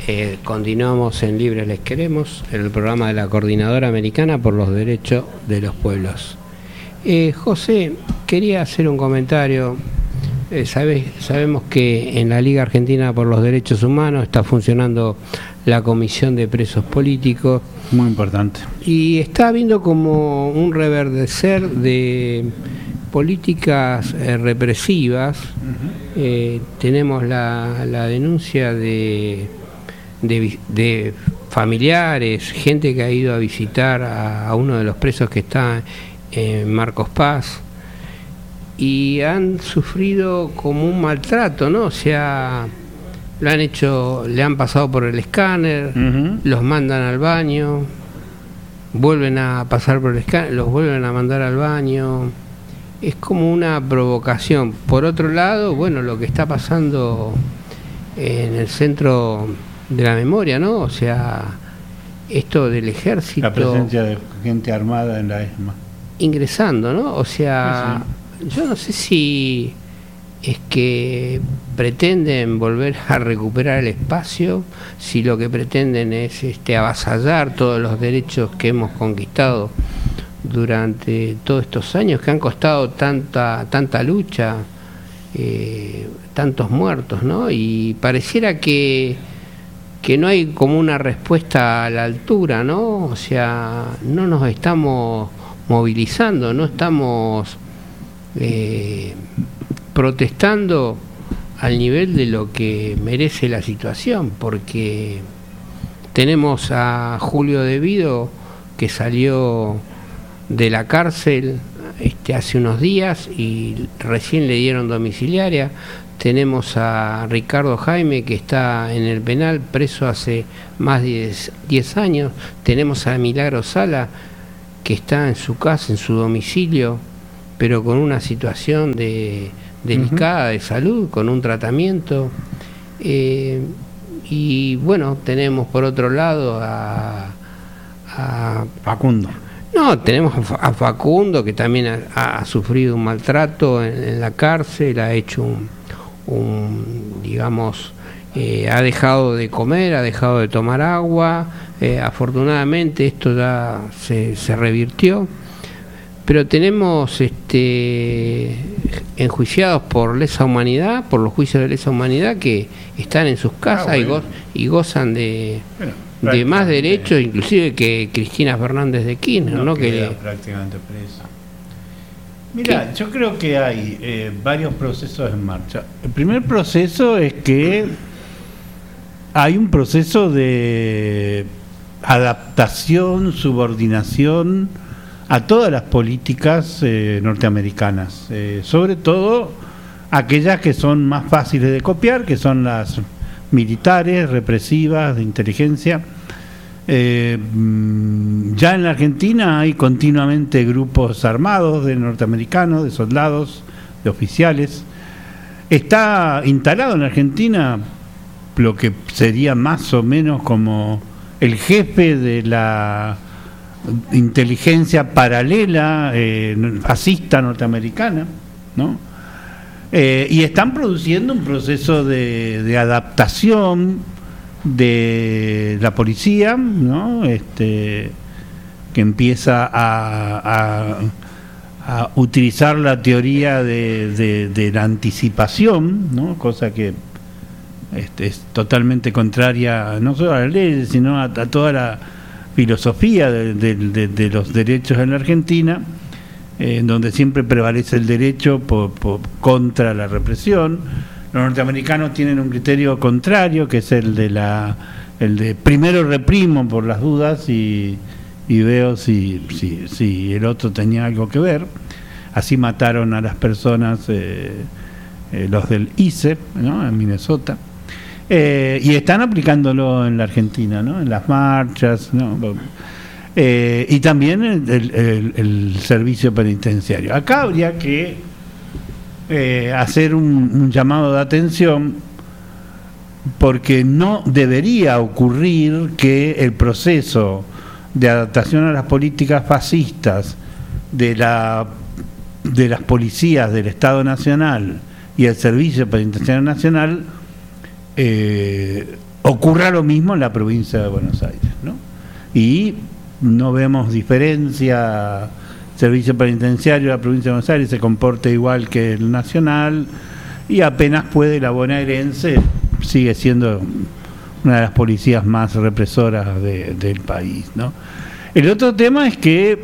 Continuamos en Libres Les Queremos, en el programa de la Coordinadora Americana por los Derechos de los Pueblos. José, quería hacer un comentario. Sabemos que en la Liga Argentina por los Derechos Humanos está funcionando la Comisión de Presos Políticos. Muy importante. Y está habiendo como un reverdecer de políticas represivas. Tenemos la denuncia de familiares, gente que ha ido a visitar a uno de los presos que está en Marcos Paz, y han sufrido como un maltrato, ¿no? O sea, le han pasado por el escáner, los mandan al baño, vuelven a pasar por el escáner, los vuelven a mandar al baño. Es como una provocación. Por otro lado, bueno, lo que está pasando en el centro de la memoria, ¿no? O sea, esto del ejército, la presencia de gente armada en la ESMA ingresando, ¿no? O sea, sí. Yo no sé si es que pretenden volver a recuperar el espacio, si lo que pretenden es avasallar todos los derechos que hemos conquistado durante todos estos años, que han costado tanta lucha, tantos muertos, ¿no? Y pareciera que no hay como una respuesta a la altura, ¿no? O sea, no nos estamos movilizando, no estamos protestando al nivel de lo que merece la situación, porque tenemos a Julio Devido, que salió de la cárcel hace unos días y recién le dieron domiciliaria. Tenemos a Ricardo Jaime, que está en el penal, preso hace más de 10 años. Tenemos a Milagro Sala, que está en su casa, en su domicilio, pero con una situación delicada de salud, con un tratamiento. Y bueno, tenemos por otro lado a Facundo. No, tenemos a Facundo, que también ha sufrido un maltrato en la cárcel, ha hecho ha dejado de comer, ha dejado de tomar agua. Afortunadamente esto ya se revirtió, pero tenemos enjuiciados por lesa humanidad, por los juicios de lesa humanidad, que están en sus casas y gozan de más derechos, inclusive que Cristina Fernández de Kirchner, ¿no? Que prácticamente presa. Mira, yo creo que hay varios procesos en marcha. El primer proceso es que hay un proceso de adaptación, subordinación a todas las políticas norteamericanas, sobre todo aquellas que son más fáciles de copiar, que son las militares, represivas, de inteligencia. Ya en la Argentina hay continuamente grupos armados de norteamericanos, de soldados, de oficiales. Está instalado en la Argentina lo que sería más o menos como el jefe de la inteligencia paralela fascista norteamericana, ¿no? Y están produciendo un proceso de adaptación de la policía, ¿no? Que empieza a utilizar la teoría de la anticipación, ¿no? Cosa que es totalmente contraria no solo a la ley, sino a toda la filosofía de los derechos en la Argentina, en donde siempre prevalece el derecho contra la represión. Los norteamericanos tienen un criterio contrario, que es el de primero reprimo por las dudas y veo si el otro tenía algo que ver. Así mataron a las personas, los del ICE, ¿no? En Minnesota. Y están aplicándolo en la Argentina, ¿no? En las marchas, ¿no? Y también el servicio penitenciario. Acá habría que hacer un llamado de atención, porque no debería ocurrir que el proceso de adaptación a las políticas fascistas de las policías del Estado Nacional y el Servicio Penitenciario Nacional ocurra lo mismo en la provincia de Buenos Aires, ¿no? Y no vemos diferencia. El servicio penitenciario de la provincia de Buenos Aires se comporta igual que el nacional, y apenas puede la bonaerense sigue siendo una de las policías más represoras del país, ¿no? El otro tema es que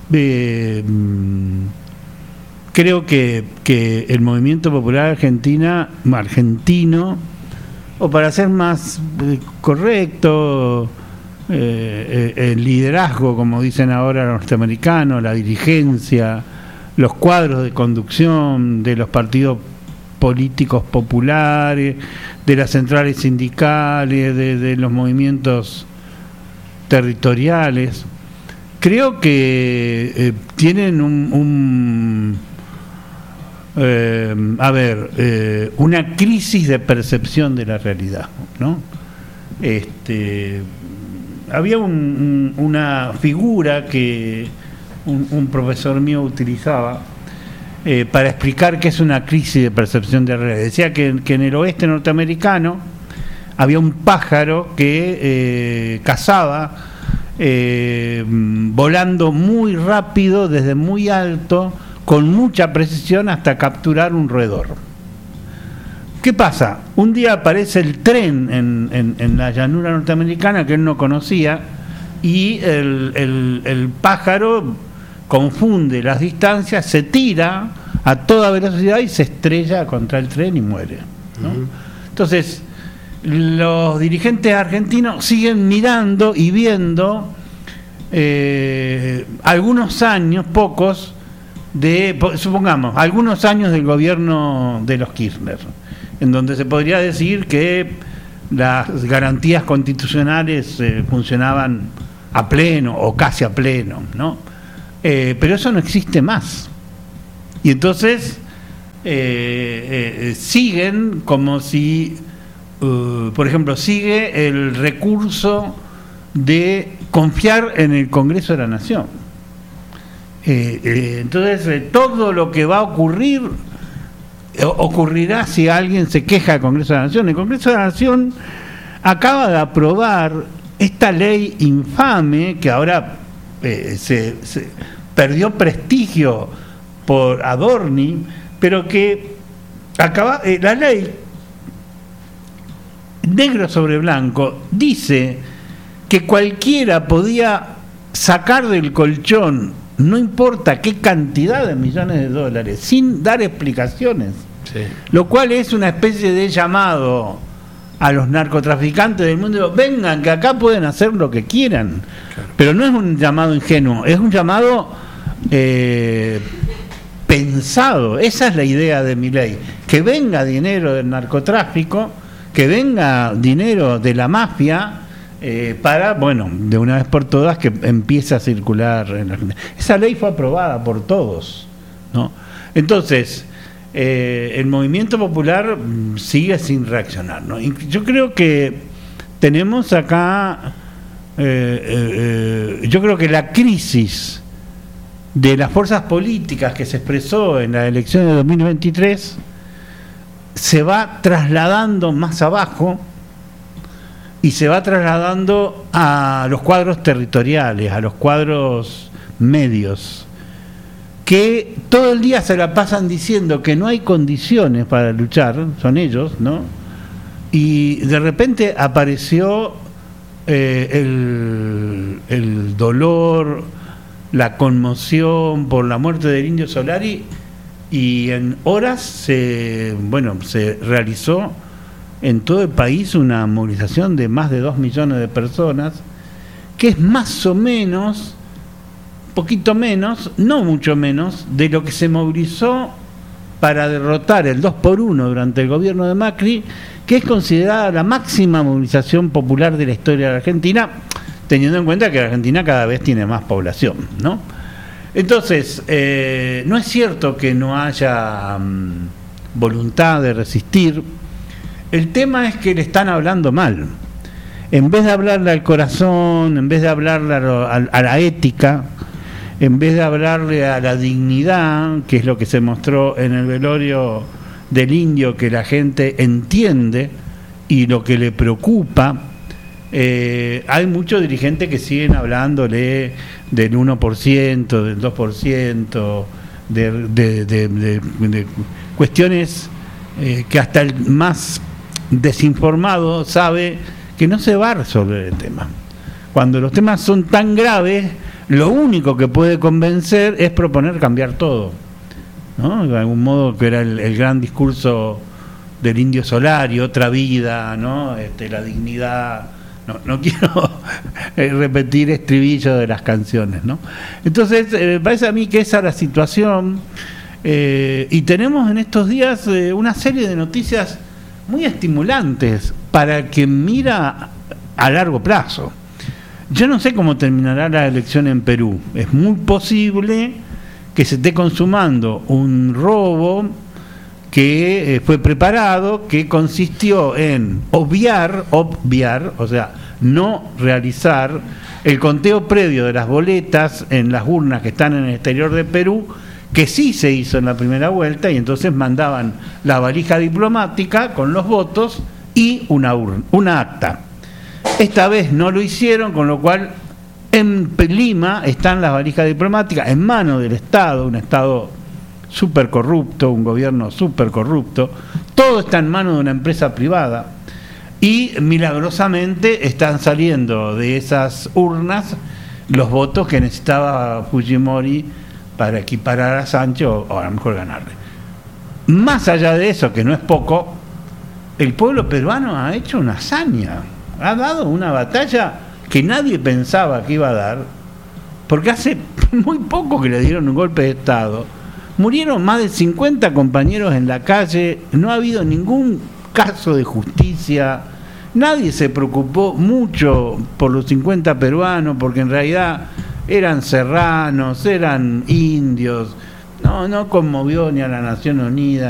creo que el movimiento popular argentino, o para ser más correcto, el liderazgo, como dicen ahora los norteamericanos, la dirigencia, los cuadros de conducción de los partidos políticos populares, de las centrales sindicales, de los movimientos territoriales, creo que tienen una crisis de percepción de la realidad, ¿no? Había una figura que un profesor mío utilizaba para explicar qué es una crisis de percepción de la realidad. Decía que en el oeste norteamericano había un pájaro que cazaba volando muy rápido desde muy alto, con mucha precisión, hasta capturar un roedor. ¿Qué pasa? Un día aparece el tren en la llanura norteamericana que él no conocía, y el pájaro confunde las distancias, se tira a toda velocidad y se estrella contra el tren y muere, ¿no? Entonces, los dirigentes argentinos siguen mirando y viendo algunos años, supongamos, algunos años del gobierno de los Kirchner, en donde se podría decir que las garantías constitucionales funcionaban a pleno o casi a pleno, ¿no? Pero eso no existe más. Y entonces siguen como si, por ejemplo, sigue el recurso de confiar en el Congreso de la Nación. Entonces, todo lo que va a ocurrir ocurrirá si alguien se queja del Congreso de la Nación. El Congreso de la Nación acaba de aprobar esta ley infame que ahora se perdió prestigio por Adorni, pero que la ley, negro sobre blanco, dice que cualquiera podía sacar del colchón no importa qué cantidad de millones de dólares sin dar explicaciones, sí. Lo cual es una especie de llamado a los narcotraficantes del mundo: vengan, que acá pueden hacer lo que quieran. Claro. Pero no es un llamado ingenuo, es un llamado pensado. Esa es la idea de Milei: que venga dinero del narcotráfico, que venga dinero de la mafia, para, bueno, de una vez por todas que empiece a circular en la Argentina. Esa ley fue aprobada por todos, ¿no? Entonces, el movimiento popular sigue sin reaccionar, ¿no? Y yo creo que tenemos acá, yo creo que la crisis de las fuerzas políticas que se expresó en las elecciones de 2023 se va trasladando más abajo, y se va trasladando a los cuadros territoriales, a los cuadros medios, que todo el día se la pasan diciendo que no hay condiciones para luchar, son ellos, ¿no? Y de repente apareció el dolor, la conmoción por la muerte del Indio Solari, y en horas se realizó en todo el país una movilización de más de 2 millones de personas, que es más o menos, poquito menos, no mucho menos, de lo que se movilizó para derrotar el 2x1 durante el gobierno de Macri, que es considerada la máxima movilización popular de la historia de la Argentina, teniendo en cuenta que la Argentina cada vez tiene más población, ¿no? Entonces, no es cierto que no haya voluntad de resistir. El tema es que le están hablando mal. En vez de hablarle al corazón, en vez de hablarle a la ética, en vez de hablarle a la dignidad, que es lo que se mostró en el velorio del Indio, que la gente entiende y lo que le preocupa. Hay muchos dirigentes que siguen hablándole del 1%, del 2%, de cuestiones que hasta el más desinformado sabe que no se va a resolver el tema. Cuando los temas son tan graves, lo único que puede convencer es proponer cambiar todo, ¿no? De algún modo, que era el gran discurso del Indio Solari, otra vida, ¿no? La dignidad. No quiero repetir estribillos de las canciones, ¿no? Entonces, me parece a mí que esa es la situación, y tenemos en estos días una serie de noticias muy estimulantes para quien mira a largo plazo. Yo no sé cómo terminará la elección en Perú. Es muy posible que se esté consumando un robo que fue preparado, que consistió en obviar, o sea, no realizar el conteo previo de las boletas en las urnas que están en el exterior de Perú, que sí se hizo en la primera vuelta, y entonces mandaban la valija diplomática con los votos y una acta. Esta vez no lo hicieron, con lo cual en Lima están las valijas diplomáticas en manos del Estado, un Estado súper corrupto, un gobierno súper corrupto. Todo está en manos de una empresa privada, y milagrosamente están saliendo de esas urnas los votos que necesitaba Fujimori para equiparar a Sancho, o a lo mejor ganarle. Más allá de eso, que no es poco, el pueblo peruano ha hecho una hazaña, ha dado una batalla que nadie pensaba que iba a dar, porque hace muy poco que le dieron un golpe de Estado, murieron más de 50 compañeros en la calle, no ha habido ningún caso de justicia, nadie se preocupó mucho por los 50 peruanos, porque en realidad eran serranos, eran indios, no conmovió ni a la Nación Unida